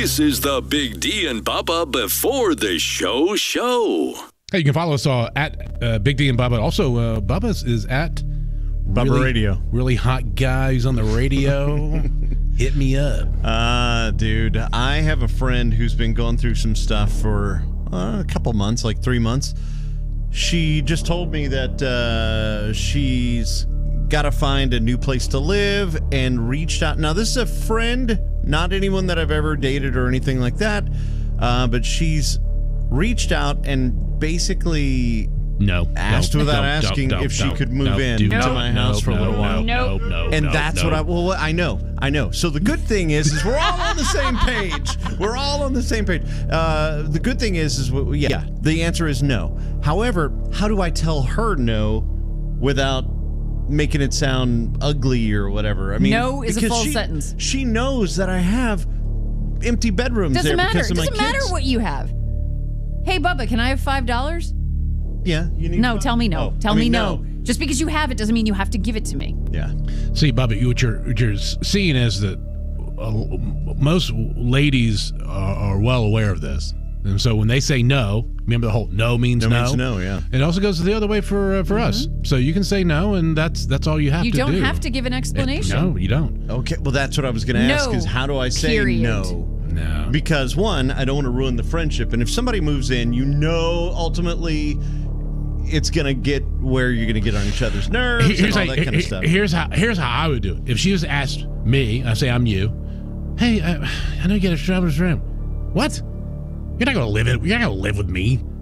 This is the Big D and Bubba before the show. Hey, you can follow us at Big D and Bubba. Also, Bubba's is at Bubba Radio. Really hot guys on the radio. Hit me up. Dude, I have a friend who's been going through some stuff for a couple months, like 3 months. She just told me that she's got to find a new place to live and reached out. Now, this is a friend, not anyone that I've ever dated or anything like that, but she's reached out and basically asked without asking if she could move in to my house for a little while. And that's what I know. So the good thing is we're all on the same page. We're all on the same page. The good thing is the answer is no. However, how do I tell her no without making it sound ugly or whatever? I mean, no is a full sentence. She knows that I have empty bedrooms there because of my kids. Doesn't matter what you have. Hey, Bubba, can I have $5? Yeah, you need. No, tell me no. Tell me no. Just because you have it doesn't mean you have to give it to me. Yeah. See, Bubba, what you're seeing is that most ladies are well aware of this, and so when they say no, remember the whole no means no. Means no, yeah. It also goes the other way for us. So you can say no, and that's all you have to do. You don't have to give an explanation. No, you don't. Okay, well, that's what I was going to ask is how do I say no? No. Because one, I don't want to ruin the friendship, and if somebody moves in, ultimately it's going to get where you're going to get on each other's nerves and all that kind of stuff. Here's how I would do it. If she just asked me, I say I'm you. Hey, I know you get a traveler's room. What? You're not going to live with me.